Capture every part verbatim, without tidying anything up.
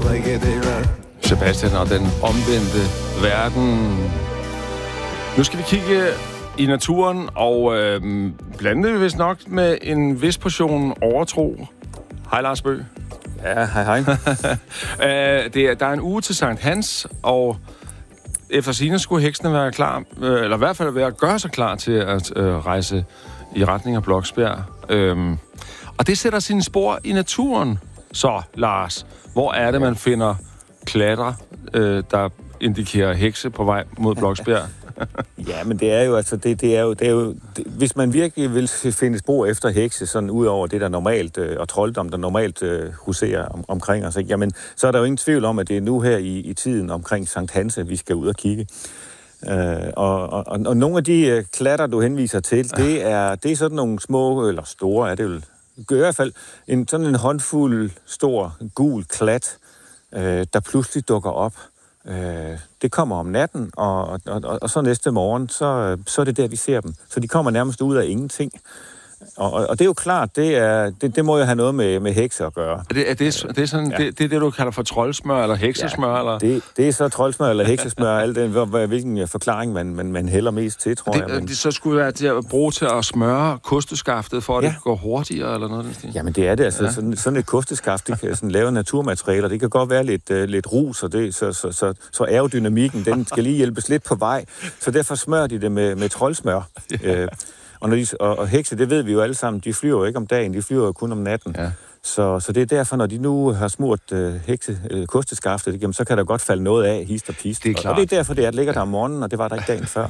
frikadeller. Sebastian og den omvendte verden. Nu skal vi kigge i naturen, og øh, blande det vist nok med en vis portion overtro. Hej Lars Bøgh. Ja, hej hej. uh, det er, der er en uge til Sankt Hans, og efter sigende skulle heksene være klar, øh, eller i hvert fald være at gøre sig klar til at øh, rejse i retning af Bloksbjerg. Øhm, og det sætter sine spor i naturen. Så, Lars, hvor er det, man finder klatter, øh, der indikerer hekse på vej mod Bloksbjerg? Ja, men det er jo, altså, det, det er jo, det er jo det, hvis man virkelig vil finde spor efter hekse, sådan ud over det, der normalt, øh, og trolddom, der normalt øh, huserer om, omkring os, ikke? Jamen, så er der jo ingen tvivl om, at det er nu her i, i tiden omkring Sankt Hans, vi skal ud og kigge. Øh, og, og, og nogle af de øh, klatter, du henviser til, det er, det er sådan nogle små, eller store, er det vel, i hvert fald en, sådan en håndfuld stor, gul klat, øh, der pludselig dukker op. Øh, det kommer om natten, og, og, og, og så næste morgen, så, så er det der, vi ser dem. Så de kommer nærmest ud af ingenting. Og, og, og det er jo klart, det, er, det, det må jo have noget med, med hekse at gøre. Er det, er det, det, er sådan, ja. det, det er det, du kalder for troldsmør eller heksesmør? Ja, eller? Det, det er så troldsmør eller heksesmør, alt den, hvilken forklaring man, man, man hælder mest til, tror det, jeg. Men... Det så skulle være til at bruge til at smøre kosteskaftet, for at ja. det går hurtigere, eller noget? Den Jamen det er det, altså ja. sådan, sådan et kosteskaft, det kan sådan lave naturmaterialer, det kan godt være lidt, uh, lidt rus, og det, så, så, så, så aerodynamikken, den skal lige hjælpes lidt på vej, så derfor smører de det med, med troldsmør. Ja. Uh, Og, når de, og, og hekse, det ved vi jo alle sammen, de flyver jo ikke om dagen, de flyver jo kun om natten. Ja. Så, så det er derfor, når de nu har smurt øh, hekse, øh, kosteskaftet, jamen, så kan der godt falde noget af, hist og pist. Det er klart. Og det er derfor, det er, at ligger der om morgenen, og det var der ikke dagen før.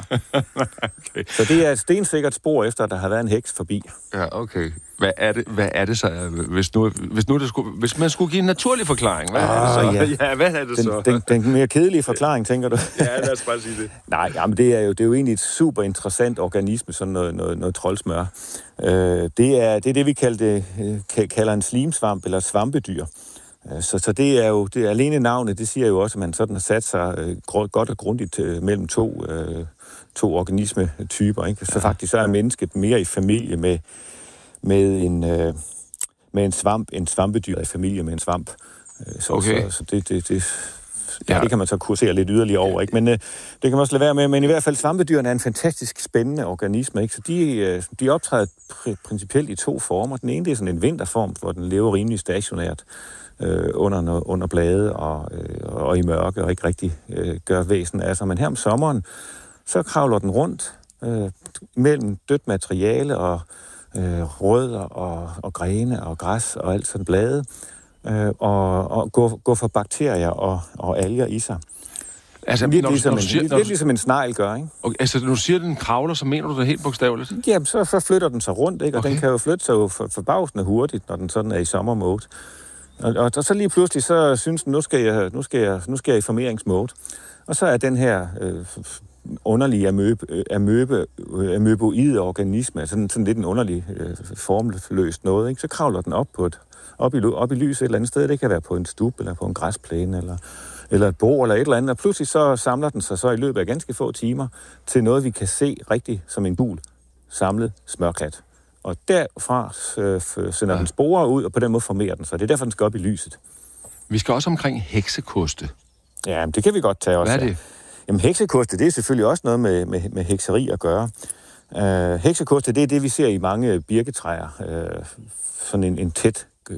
Okay. Så det er et stensikkert spor efter, at der har været en heks forbi. Ja, okay. Hvad er det, hvad er det så, hvis, nu, hvis, nu det skulle, hvis man skulle give en naturlig forklaring? Hvad oh, er det så? Ja. ja, hvad er det den, så? Den, den mere kedelige forklaring, tænker du? Ja, lad os bare sige det. Nej, jamen, det er jo det er jo egentlig et super interessant organisme, sådan noget, noget, noget troldsmør. Øh, det, er, det er det, vi kalder, det, kalder en slimsvamp eller svampedyr. Så, så det er jo det er alene navnet, det siger jo også, at man sådan har sat sig øh, godt og grundigt øh, mellem to, øh, to organismetyper. Ikke? Så ja. faktisk så er mennesket mere i familie med, med, en, øh, med en svamp, en svampedyr i familie med en svamp. Så, okay. så, så det, det, det, ja. det kan man så kursere lidt yderligere over. Ikke? Men øh, det kan man også lade være med. Men i hvert fald svampedyrene er en fantastisk spændende organisme. Ikke? Så de, øh, de optræder pr- principielt i to former. Den ene det er sådan en vinterform, hvor den lever rimelig stationært. Øh, under, under blade og, øh, og i mørke, og ikke rigtig øh, gør væsen af sig. Men her om sommeren, så kravler den rundt øh, mellem dødt materiale og øh, rødder og, og grene og græs og alt sådan blade, øh, og, og går, går for bakterier og, og alger i sig. Altså, lidt når, ligesom, når en, siger, lidt, når, lidt ligesom en snegl gør, ikke? Okay, altså, når du siger, at den kravler, så mener du det helt bogstaveligt? Jamen, så, så flytter den sig rundt, ikke? Og okay. den kan jo flytte sig jo for, forbavsende hurtigt, når den sådan er i sommermode. Og, og, og så lige pludselig, så synes den, nu skal jeg, nu skal jeg, nu skal jeg i formeringsmode. Og så er den her øh, underlige amøbe, amøbe, amøboide organisme, sådan, sådan lidt en underlig øh, formløst noget, ikke? Så kravler den op på et, op i, op i lyset et eller andet sted. Det kan være på en stub, eller på en græsplæne, eller, eller et bord, eller et eller andet. Og pludselig så samler den sig så i løbet af ganske få timer til noget, vi kan se rigtig som en gul samlet smørklat. Og derfra øh, sender ja. den sporer ud, og på den måde formerer den sig. Det er derfor, den skal op i lyset. Vi skal også omkring heksekoste. Ja, det kan vi godt tage også. Hvad er det? Jamen, heksekoste, det er selvfølgelig også noget med, med, med hekseri at gøre. Uh, heksekoste, det er det, vi ser i mange birketræer. Uh, sådan en, en tæt k-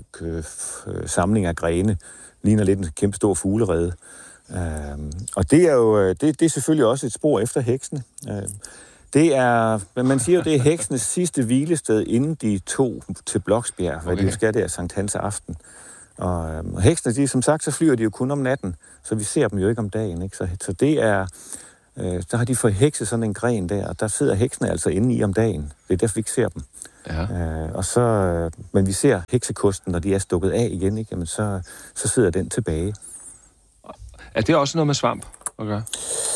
k- samling af grene. Ligner lidt en kæmpe stor fuglerede. Uh, og det er jo det, det er selvfølgelig også et spor efter heksene. Uh, Det er, man siger jo, det er heksenes sidste hvilested, inden de tog til Bloksbjerg, okay. hvad de jo skal der Sankt Hans aften. Og, og heksene, de, som sagt, så flyver de jo kun om natten, så vi ser dem jo ikke om dagen. Ikke? Så, så det er, øh, der har de fået hekse sådan en gren der, og der sidder heksene altså inde i om dagen. Det er derfor, vi ikke ser dem. Ja. Øh, og så, øh, men vi ser heksekosten, når de er stukket af igen, ikke? Jamen, så, så sidder den tilbage. Er det også noget med svamp at gøre?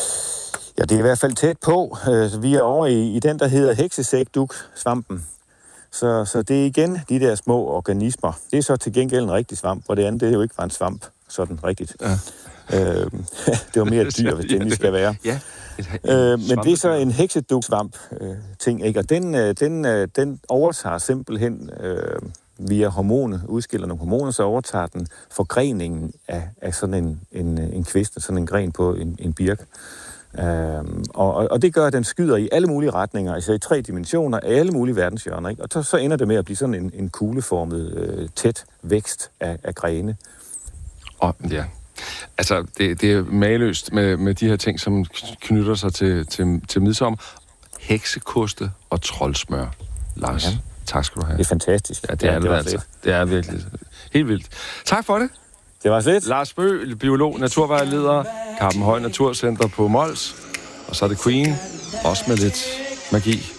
Ja, det er i hvert fald tæt på. Vi er over i, i den, der hedder heksesækduk-svampen. Så, så det er igen de der små organismer. Det er så til gengæld en rigtig svamp, og det andet, det er jo ikke bare en svamp, sådan rigtigt. Ja. Øh, det var mere et dyr, hvis det endelig skal være. Ja. Øh, men det er så en hekseduk-svamp-ting, ikke? Og den, den, den overtager simpelthen øh, via hormoner, udskiller nogle hormoner, så overtager den forgreningen af, af sådan en, en, en kvist, sådan en gren på en, en birk. Øhm, og, og det gør, at den skyder i alle mulige retninger, altså i tre dimensioner, af alle mulige verdenshjørner, ikke? Og så, så ender det med at blive sådan en, en kugleformet, øh, tæt vækst af, af grene. Og ja, altså det, det er mageløst med, med de her ting, som knytter sig til, til, til midsommer. Heksekoste og troldsmør. Lars, ja. Tak skal du have. Det er fantastisk. Ja, det er ja, det, det altså. Fedt. Det er virkelig helt vildt. Tak for det. Det var fedt. Lars Bøgh, biolog, naturvejleder, Karpenhøj Naturcenter på Mols. Og så er det Queen, også med lidt magi.